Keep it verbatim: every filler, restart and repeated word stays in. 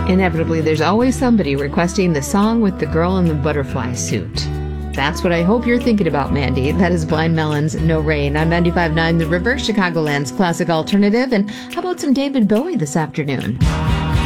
Inevitably, there's always somebody requesting the song with the girl in the butterfly suit. That's what I hope you're thinking about, Mandy. That is Blind Melon's No Rain on ninety-five point nine The River, Chicagoland's classic alternative. And how about some David Bowie this afternoon?